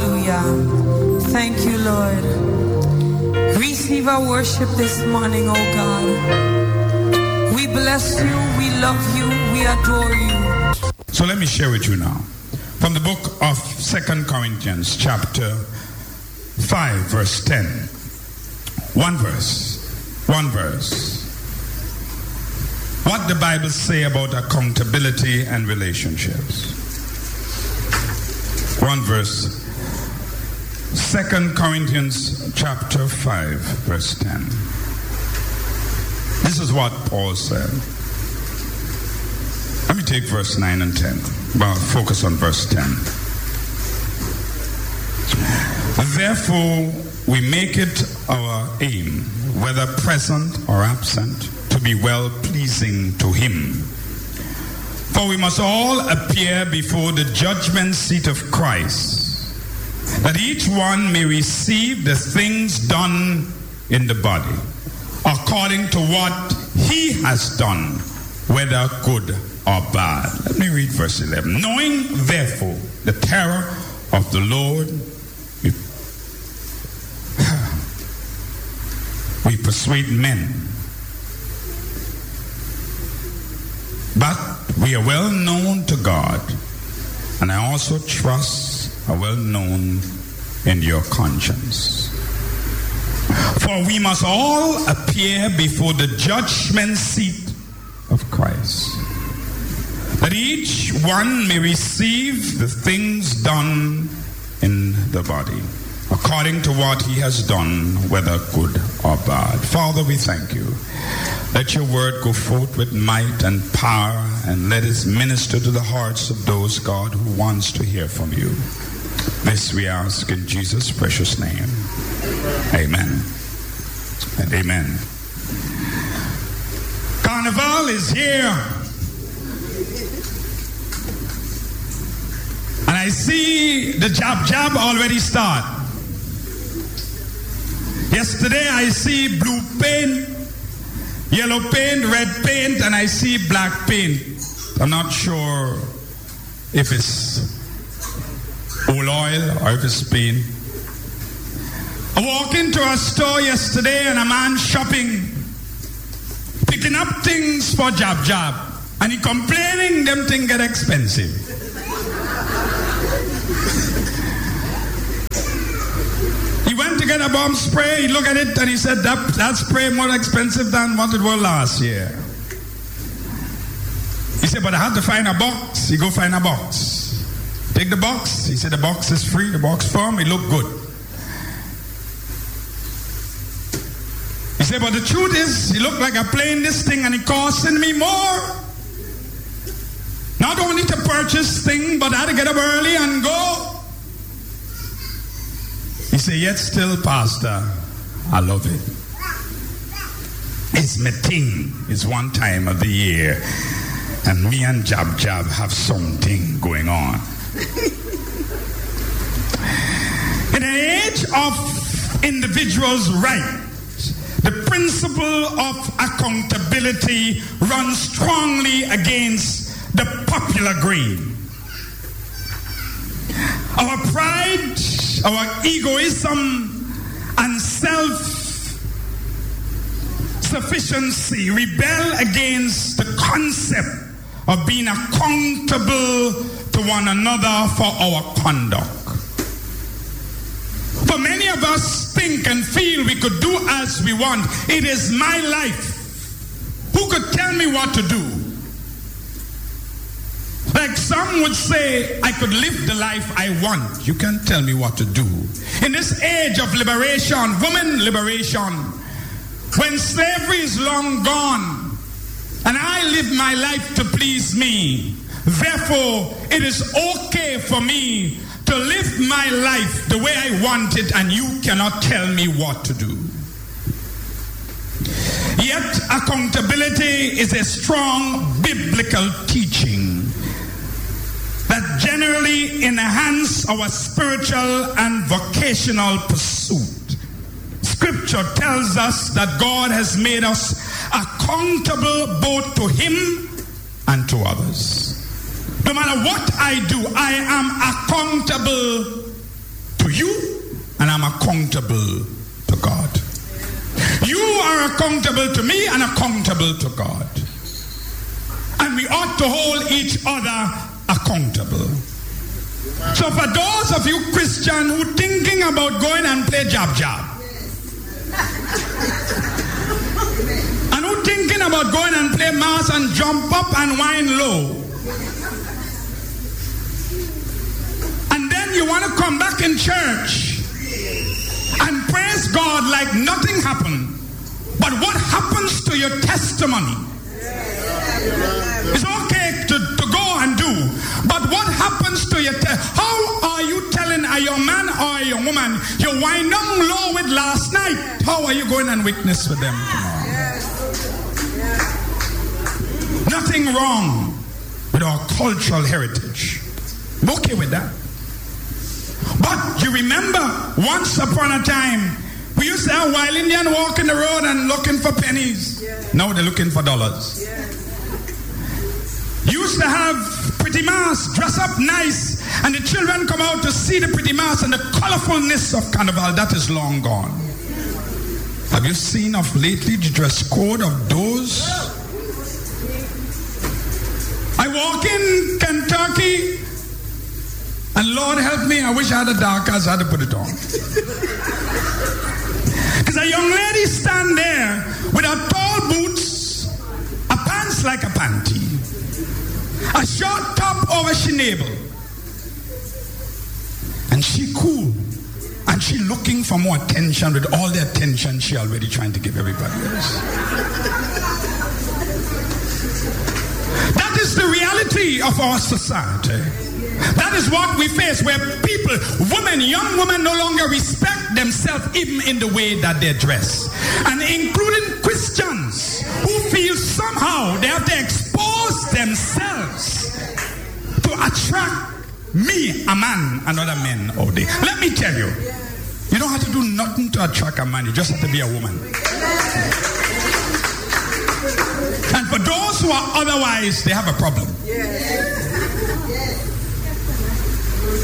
Hallelujah. Thank you, Lord. Receive our worship this morning, oh God. We bless you, we love you, we adore you. So let me share with you now from the book of 2 Corinthians chapter 5 verse 10. One verse. What the Bible say about accountability and relationships. One verse. 2 Corinthians chapter 5 verse 10. This is what Paul said. Let me take verse 9 and 10. Well, focus on verse 10. Therefore, we make it our aim, whether present or absent, to be well-pleasing to him. For we must all appear before the judgment seat of Christ, that each one may receive the things done in the body, according to what he has done, whether good or bad. Let me read verse 11. Knowing, therefore, the terror of the Lord, we persuade men. But we are well known to God, and I also trust are well known in your conscience. For we must all appear before the judgment seat of Christ, that each one may receive the things done in the body, according to what he has done, whether good or bad. Father, we thank you. Let your word go forth with might and power, and let it minister to the hearts of those, God, who wants to hear from you. This we ask in Jesus' precious name. Amen and amen. Carnival is here. And I see the jab already start. Yesterday I see blue paint, yellow paint, red paint, and I see black paint. I'm not sure if it's oil or if it's paint. I walked into a store yesterday and a man shopping, picking up things for jab, and he complaining them things get expensive. He went to get a bomb spray, he looked at it and he said that spray more expensive than what it was last year. He said, but I had to find a box. He go find a box. Take the box. He said the box is free, the box firm, it look good. He said, but the truth is, he looked like I'm playing this thing and it costing me more. Not only to purchase thing, but I had to get up early and go. He said, yet still, Pastor, I love it. It's my thing. It's one time of the year. And me and Jab have something going on. In an age of individuals' rights, the principle of accountability runs strongly against the popular grain. Our pride, our egoism, and self-sufficiency rebel against the concept of being accountable to one another for our conduct. For many of us think and feel we could do as we want. It is my life. Who could tell me what to do? Like some would say, I could live the life I want. You can't tell me what to do. In this age of liberation, women liberation, when slavery is long gone, and I live my life to please me, therefore it is okay for me to live my life the way I want it, and you cannot tell me what to do. Yet accountability is a strong biblical teaching that generally enhances our spiritual and vocational pursuit. Scripture tells us that God has made us accountable both to him and to others. No matter what I do, I am accountable to to you, and I'm accountable to God. You are accountable to me and accountable to God. And we ought to hold each other accountable. So for those of you Christians who thinking about going and play jab, and who thinking about going and play mass and jump up and whine low, and then you want to come back in church and praise God like nothing happened, but what happens to your testimony? It's okay to go and do, but what happens to your how are you telling a young man or a young woman you wind up low with last night? How are you going and witness with them tomorrow? Nothing wrong with our cultural heritage. I'm okay with that. But you remember, once upon a time, we used to have wild Indian walking the road and looking for pennies. Now they're looking for dollars. Used to have pretty mass, dress up nice, and the children come out to see the pretty mass and the colorfulness of carnival. That is long gone. Have you seen of lately the dress code of those? I walk in Kentucky, and Lord help me, I wish I had a dark as I had to put it on. Because a young lady stand there with her tall boots, a pants like a panty, a short top over she navel, and she cool, and she looking for more attention with all the attention she already trying to give everybody else. That is the reality of our society. That is what we face, where people, women, young women no longer respect themselves even in the way that they dress. And including Christians who feel somehow they have to expose themselves to attract me, a man, and other men all day. Let me tell you, you don't have to do nothing to attract a man, you just have to be a woman. And for those who are otherwise, they have a problem.